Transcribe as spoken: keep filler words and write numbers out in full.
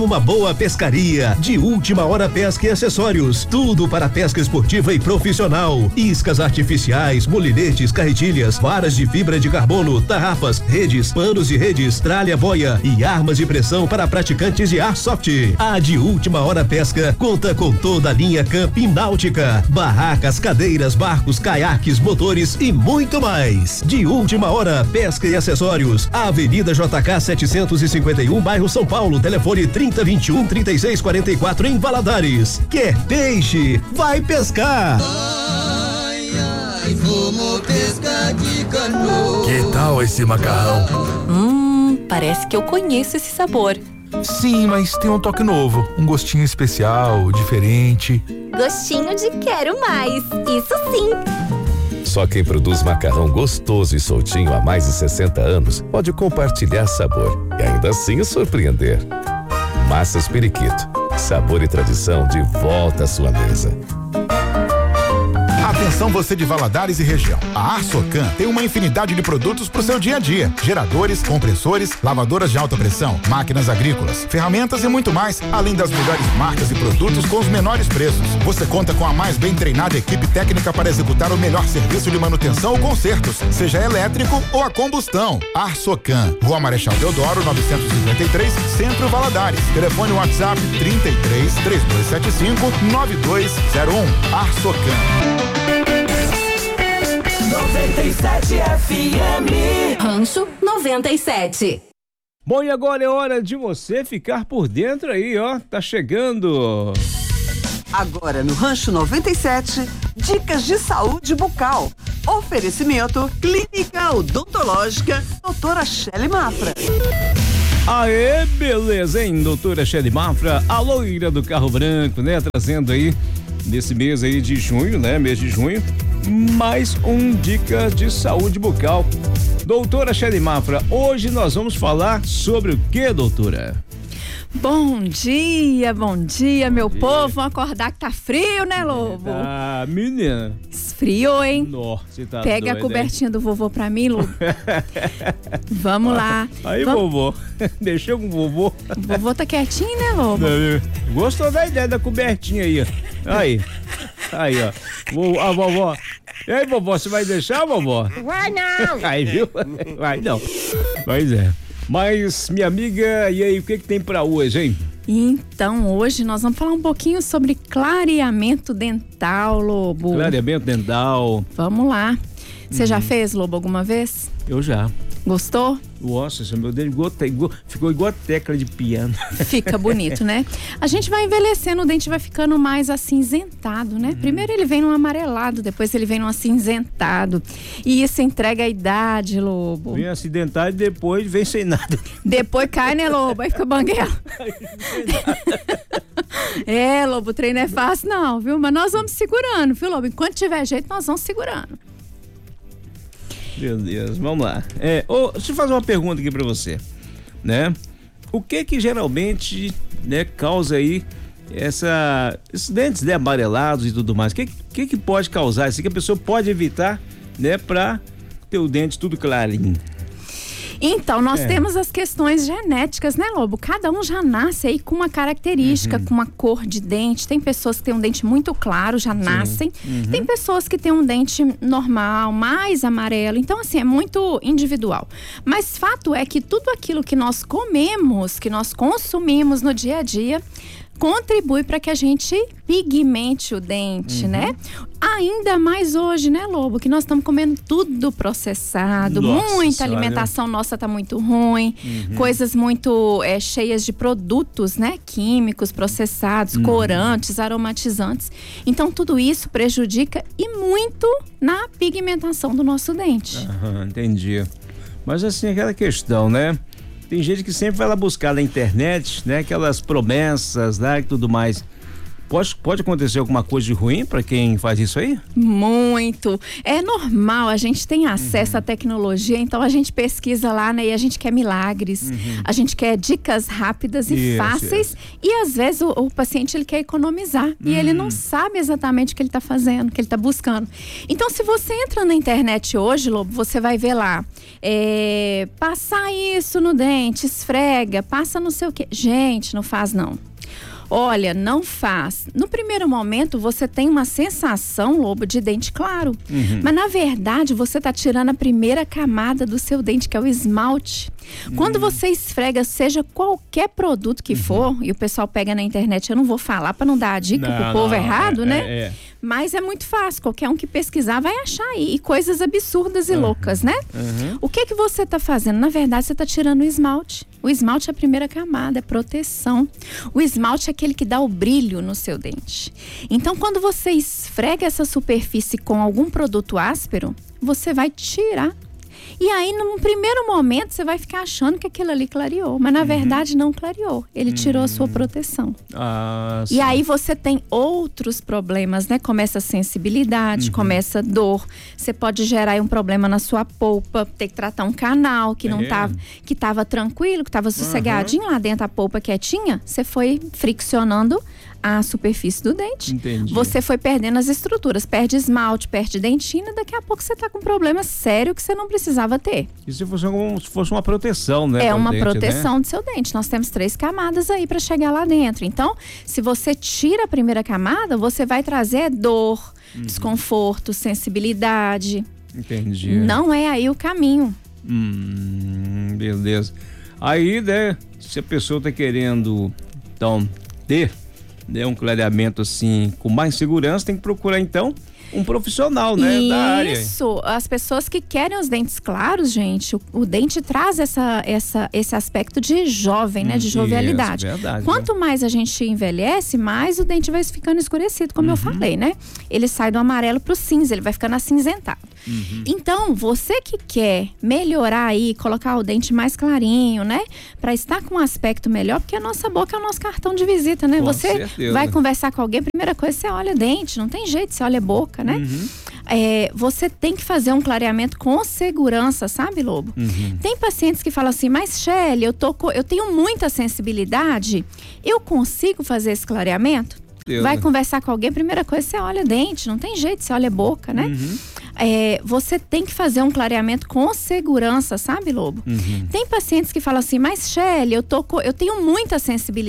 Uma boa pescaria, de última hora pesca e acessórios, tudo para pesca esportiva e profissional. Iscas artificiais, molinetes, carretilhas, varas de fibra de carbono, tarrafas, redes, panos e redes, tralha boia e armas de pressão para praticantes de airsoft. A de última hora pesca conta com toda a linha camping náutica, barracas, cadeiras, barcos, caiaques, motores e muito mais. De última hora pesca e acessórios, Avenida J K setecentos e cinquenta e um, bairro São Paulo, telefone trinta, vinte e um, trinta e seis, quarenta e quatro em Valadares. Quer peixe? Vai pescar! Ai, ai, vamos pescar de canoa. Que tal esse macarrão? Hum, parece que eu conheço esse sabor. Sim, mas tem um toque novo, um gostinho especial, diferente. Gostinho de quero mais, isso sim. Só quem produz macarrão gostoso e soltinho há mais de sessenta anos pode compartilhar sabor e ainda assim surpreender. Massas Periquito, sabor e tradição de volta à sua mesa. Atenção você de Valadares e região. A Arsocan tem uma infinidade de produtos para o seu dia a dia. Geradores, compressores, lavadoras de alta pressão, máquinas agrícolas, ferramentas e muito mais, além das melhores marcas e produtos com os menores preços. Você conta com a mais bem treinada equipe técnica para executar o melhor serviço de manutenção ou consertos, seja elétrico ou a combustão. Arsocan, Rua Marechal Deodoro, novecentos e cinquenta e três, Centro Valadares. Telefone WhatsApp trinta e três, três dois sete cinco, nove dois zero um. Arsocan. noventa e sete F M. Rancho noventa e sete. Bom, e agora é hora de você ficar por dentro aí, ó. Tá chegando. Agora no Rancho noventa e sete, dicas de saúde bucal. Oferecimento Clínica Odontológica Doutora Shelly Mafra. Aê, beleza, hein, doutora Shelly Mafra, a loira do carro branco, né? Trazendo aí, nesse mês aí de junho, né? Mês de junho, mais um Dicas de Saúde Bucal. Doutora Shelly Mafra, hoje nós vamos falar sobre o que, doutora? Bom dia, bom dia, meu bom dia. Povo. Vamos acordar que tá frio, né, Lobo? Ah, menina. Esfriou, hein? Nossa, você tá Pega doida, a cobertinha hein? do vovô pra mim, Lobo. Vamos lá. Aí, Vamos... vovô. Deixou com o vovô. O vovô tá quietinho, né, Lobo? Gostou da ideia da cobertinha aí, ó. Aí. Aí, ó. A vovó. E aí, vovó, você vai deixar, vovó? Vai não! Aí, viu? Vai não. Pois é. Mas, minha amiga, e aí, o que que tem pra hoje, hein? Então, hoje nós vamos falar um pouquinho sobre clareamento dental, Lobo. Clareamento dental. Vamos lá. Você uhum. já fez, Lobo, alguma vez? Eu já. Gostou? Nossa, meu dedo igual, igual, ficou igual a tecla de piano. Fica bonito, né? A gente vai envelhecendo, o dente vai ficando mais acinzentado, né? Uhum. Primeiro ele vem num amarelado, depois ele vem num acinzentado. E isso entrega a idade, Lobo. Vem acidentado e depois vem sem nada. Depois cai, né, Lobo? Aí fica banguela. É, Lobo, o treino é fácil não, viu? Mas nós vamos segurando, viu, Lobo? Enquanto tiver jeito, nós vamos segurando. Meu Deus, vamos lá. É, oh, deixa eu fazer uma pergunta aqui pra você, né? O que que geralmente, né, causa aí essa, esses dentes, né, amarelados e tudo mais? O que, que que pode causar isso que a pessoa pode evitar, né, pra ter o dente tudo clarinho? Então, nós é. temos as questões genéticas, né, Lobo? Cada um já nasce aí com uma característica, uhum. com uma cor de dente. Tem pessoas que têm um dente muito claro, já Sim. nascem. Uhum. Tem pessoas que têm um dente normal, mais amarelo. Então, assim, é muito individual. Mas fato é que tudo aquilo que nós comemos, que nós consumimos no dia a dia, contribui para que a gente pigmente o dente, uhum. né? Ainda mais hoje, né, Lobo? Que nós estamos comendo tudo processado, nossa, muita senhora. Alimentação nossa tá muito ruim, uhum. coisas muito é, cheias de produtos, né? Químicos, processados, uhum. corantes, aromatizantes. Então, tudo isso prejudica e muito na pigmentação do nosso dente. Aham, entendi. Mas assim, aquela questão, né? Tem gente que sempre vai lá buscar na internet, né? Aquelas promessas, né? E tudo mais. pode, pode acontecer alguma coisa de ruim para quem faz isso aí? Muito. É normal, a gente tem acesso uhum. à tecnologia, então a gente pesquisa lá, né? E a gente quer milagres, uhum. a gente quer dicas rápidas e isso, fáceis. Isso. E às vezes o, o paciente ele quer economizar uhum. e ele não sabe exatamente o que ele está fazendo, o que ele está buscando. Então, se você entra na internet hoje, Lobo, você vai ver lá, é, passar isso no dente, esfrega, passa não sei o quê. Gente, não faz não. Olha, não faz. No primeiro momento, você tem uma sensação, Lobo, de dente claro. Uhum. Mas, na verdade, você está tirando a primeira camada do seu dente, que é o esmalte. Uhum. Quando você esfrega, seja qualquer produto que uhum. for, e o pessoal pega na internet, eu não vou falar para não dar a dica não, pro povo não, errado, é, né? É, é. Mas é muito fácil, qualquer um que pesquisar vai achar aí. E coisas absurdas e uhum. loucas, né? Uhum. O que que você está fazendo? Na verdade, você está tirando o esmalte. O esmalte é a primeira camada, é proteção. O esmalte é aquele que dá o brilho no seu dente. Então, quando você esfrega essa superfície com algum produto áspero, você vai tirar. E aí, num primeiro momento, você vai ficar achando que aquilo ali clareou. Mas, na uhum. verdade, não clareou. Ele uhum. tirou a sua proteção. Ah, e aí, você tem outros problemas, né? Começa a sensibilidade, uhum. começa a dor. Você pode gerar aí um problema na sua polpa, ter que tratar um canal que não é. tava, que tava tranquilo, que tava sossegadinho uhum. lá dentro, a polpa quietinha. Você foi friccionando a superfície do dente. Entendi. Você foi perdendo as estruturas, perde esmalte, perde dentina, daqui a pouco você tá com um problema sério que você não precisava ter. E se fosse, como se fosse uma proteção, né? É uma dente, proteção né? do seu dente. Nós temos três camadas aí para chegar lá dentro. Então, se você tira a primeira camada, você vai trazer dor, uhum. desconforto, sensibilidade. Entendi. Não é aí o caminho. Hum, beleza. Aí, né, se a pessoa tá querendo, então, ter né, um clareamento assim com mais segurança, tem que procurar então um profissional, né, Isso, da área. Isso, as pessoas que querem os dentes claros, gente, o, o dente traz essa, essa, esse aspecto de jovem, né, de jovialidade. Isso, verdade, Quanto né? mais a gente envelhece, mais o dente vai ficando escurecido, como uhum. eu falei, né? Ele sai do amarelo pro cinza, ele vai ficando acinzentado. Uhum. Então, você que quer melhorar aí, colocar o dente mais clarinho, né? Pra estar com um aspecto melhor, porque a nossa boca é o nosso cartão de visita, né? Com você certeza. Vai conversar com alguém, a primeira coisa, você olha dente, não tem jeito, você olha boca, né? Uhum. É, você tem que fazer um clareamento com segurança, sabe, Lobo? Uhum. Tem pacientes que falam assim, mas Shelly, eu, tô, eu tenho muita sensibilidade, eu consigo fazer esse clareamento? Deus, vai né? conversar com alguém, primeira coisa, você olha dente, não tem jeito, você olha boca, né? Uhum. É, você tem que fazer um clareamento com segurança, sabe, Lobo? Uhum. Tem pacientes que falam assim, mas Shelly, eu, tô, eu tenho muita sensibilidade.